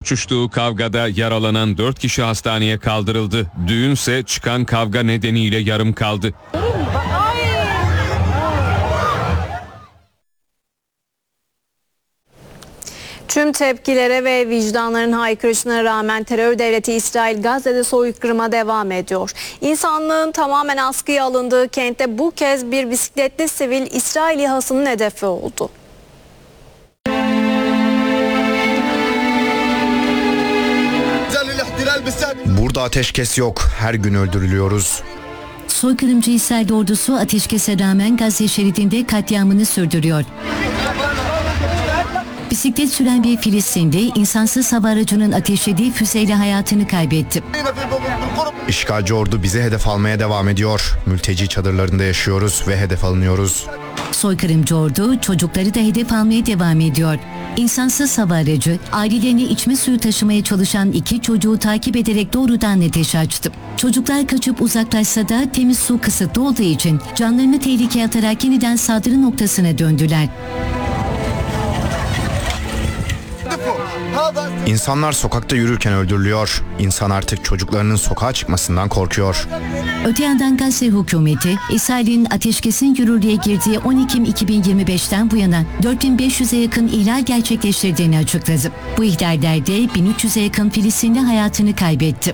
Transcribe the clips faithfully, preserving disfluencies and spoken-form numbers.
uçuştuğu kavgada yaralanan dört kişi hastaneye kaldırıldı. Düğünse çıkan kavga nedeniyle yarım kaldı. Tüm tepkilere ve vicdanların haykırışına rağmen terör devleti İsrail Gazze'de soykırıma devam ediyor. İnsanlığın tamamen askıya alındığı kentte bu kez bir bisikletli sivil İsrail İHA'sının hedefi oldu. Burada ateşkes yok. Her gün öldürülüyoruz. Soykırımcı İsrail ordusu ateşkese rağmen Gazze şeridinde katliamını sürdürüyor. Bisiklet süren bir Filistinli insansız hava aracının ateşlediği füzeyle hayatını kaybetti. İşgalci ordu bizi hedef almaya devam ediyor. Mülteci çadırlarında yaşıyoruz ve hedef alınıyoruz. Soykırımcı ordu çocukları da hedef almaya devam ediyor. İnsansız hava aracı ailelerine içme suyu taşımaya çalışan iki çocuğu takip ederek doğrudan ateş açtı. Çocuklar kaçıp uzaklaşsa da temiz su kısıtlı olduğu için canlarını tehlikeye atarak yeniden saldırı noktasına döndüler. İnsanlar sokakta yürürken öldürülüyor. İnsan artık çocuklarının sokağa çıkmasından korkuyor. Öte yandan Gazze hükümeti, İsrail'in ateşkesin yürürlüğe girdiği on Ekim iki bin yirmi beşten bu yana dört bin beş yüze yakın ihlal gerçekleştirdiğini açıkladı. Bu ihlallerde bin üç yüze yakın Filistinli hayatını kaybetti.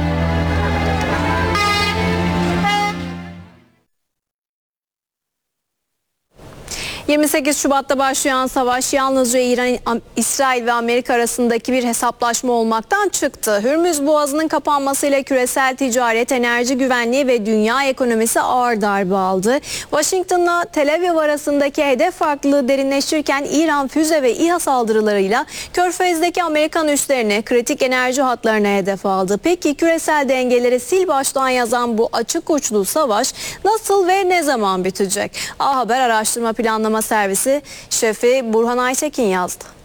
yirmi sekiz Şubat'ta başlayan savaş yalnızca İran, İsrail ve Amerika arasındaki bir hesaplaşma olmaktan çıktı. Hürmüz Boğazı'nın kapanmasıyla küresel ticaret, enerji güvenliği ve dünya ekonomisi ağır darbe aldı. Washington'la Tel Aviv arasındaki hedef farklılığı derinleştirirken İran füze ve İHA saldırılarıyla Körfez'deki Amerikan üslerini, kritik enerji hatlarına hedef aldı. Peki küresel dengeleri sil baştan yazan bu açık uçlu savaş nasıl ve ne zaman bitecek? A Haber Araştırma Planlama Servisi şefi Burhan Aytekin yazdı.